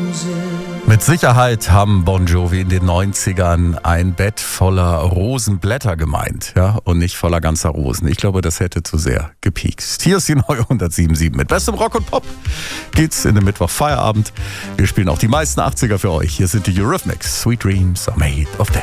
Mit Sicherheit haben Bon Jovi in den 90ern ein Bett voller Rosenblätter gemeint, ja, und nicht voller ganzer Rosen. Ich glaube, das hätte zu sehr gepiekst. Hier ist die neue 107.7. Mit bestem Rock und Pop geht's in den Mittwoch Feierabend. Wir spielen auch die meisten 80er für euch. Hier sind die Eurythmics. Sweet Dreams are made of this.